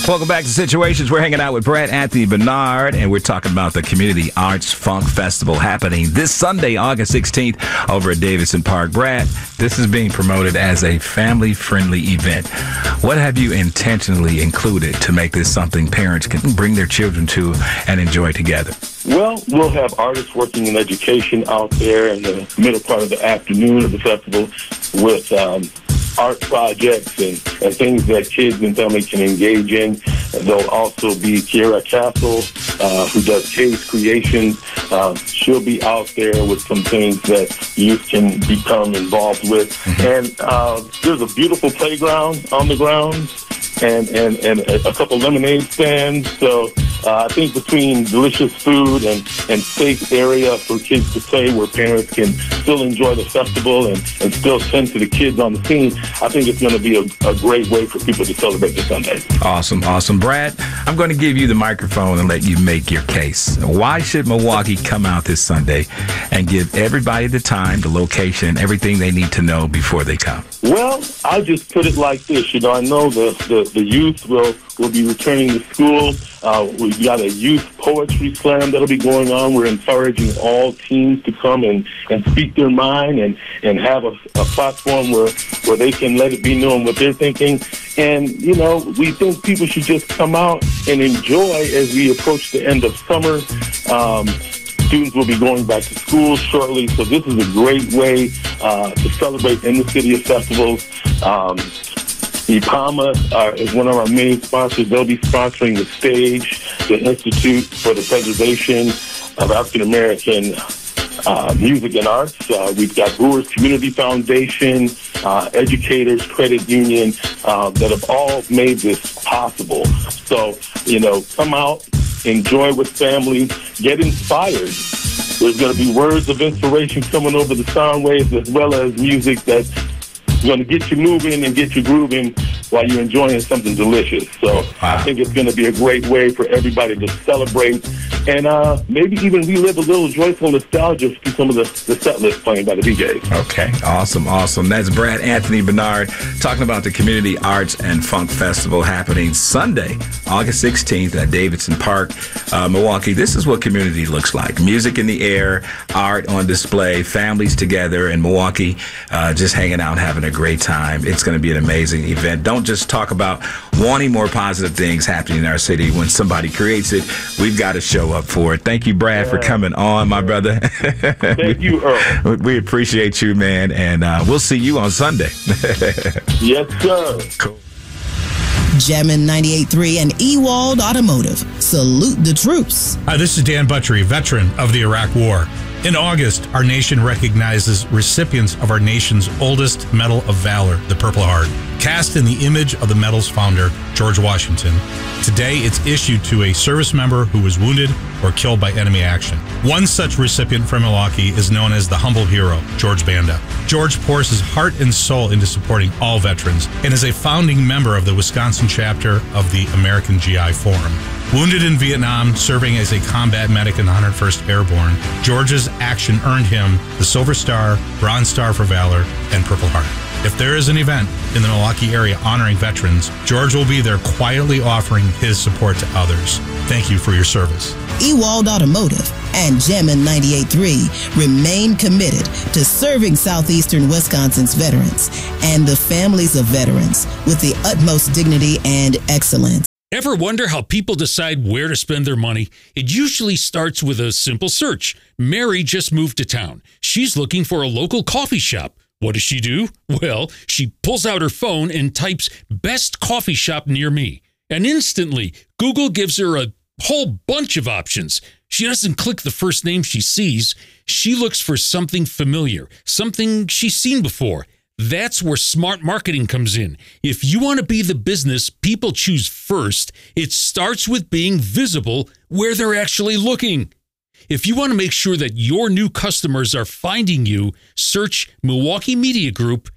Welcome back to Situations. We're hanging out with Brad Anthony Bernard, and we're talking about the Community Arts Funk Festival happening this Sunday, August 16th, over at Davidson Park. Brad, this is being promoted as a family-friendly event. What have you intentionally included to make this something parents can bring their children to and enjoy together? Well, we'll have artists working in education out there in the middle part of the afternoon of the festival with art projects and things that kids and families can engage in. There'll also be Kiera Castle, who does Kay's Creations. She'll be out there with some things that youth can become involved with. And there's a beautiful playground on the grounds and a couple lemonade stands. So I think between delicious food and safe area for kids to play where parents can still enjoy the festival and still tend to the kids on the scene, I think it's going to be a great way for people to celebrate this Sunday. Awesome. Brad, I'm going to give you the microphone and let you make your case. Why should Milwaukee come out this Sunday and give everybody the time, the location, everything they need to know before they come? Well, I'll just put it like this. I know the youth will be returning to school. We've got a youth poetry slam that'll be going on. We're encouraging all teens to come and speak their mind and have a platform where they can let it be known what they're thinking. And, we think people should just come out and enjoy as we approach the end of summer. Students will be going back to school shortly, so this is a great way to celebrate in the city of festivals. IPAMA is one of our main sponsors. They'll be sponsoring the stage, the Institute for the Preservation of African American Music and Arts. We've got Brewers Community Foundation, Educators Credit Union that have all made this possible. So, come out, enjoy with family, get inspired. There's going to be words of inspiration coming over the sound waves as well as music that's going to get you moving and get you grooving while you're enjoying something delicious. So I think it's going to be a great way for everybody to celebrate and maybe even relive a little joyful nostalgia through some of the set list playing by the DJs. Okay, awesome. That's Brad Anthony Bernard talking about the Community Arts and Funk Festival happening Sunday, August 16th at Davidson Park, Milwaukee. This is what community looks like. Music in the air, art on display, families together in Milwaukee, just hanging out, having a great time. It's going to be an amazing event. Don't just talk about wanting more positive things happening in our city. When somebody creates it, we've got to show up for it. Thank you, Brad, for coming on, my brother. Thank you, Earl. We appreciate you, man, and we'll see you on Sunday. Yes, sir. Cool. Jammin' 98.3 and Ewald Automotive. Salute the troops. Hi, this is Dan Butchery, veteran of the Iraq War. In August, our nation recognizes recipients of our nation's oldest Medal of Valor, the Purple Heart, cast in the image of the medal's founder, George Washington. Today, it's issued to a service member who was wounded or killed by enemy action. One such recipient from Milwaukee is known as the humble hero, George Banda. George pours his heart and soul into supporting all veterans and is a founding member of the Wisconsin chapter of the American GI Forum. Wounded in Vietnam, serving as a combat medic in the 101st Airborne, George's action earned him the Silver Star, Bronze Star for Valor, and Purple Heart. If there is an event in the Milwaukee area honoring veterans, George will be there quietly offering his support to others. Thank you for your service. Ewald Automotive and Jammin' 98.3 remain committed to serving Southeastern Wisconsin's veterans and the families of veterans with the utmost dignity and excellence. Ever wonder how people decide where to spend their money? It usually starts with a simple search. Mary just moved to town. She's looking for a local coffee shop. What does she do? Well, she pulls out her phone and types "best coffee shop near me." And instantly, Google gives her a whole bunch of options. She doesn't click the first name she sees. She looks for something familiar, something she's seen before. That's where smart marketing comes in. If you want to be the business people choose first, it starts with being visible where they're actually looking. If you want to make sure that your new customers are finding you, search Milwaukee Media Group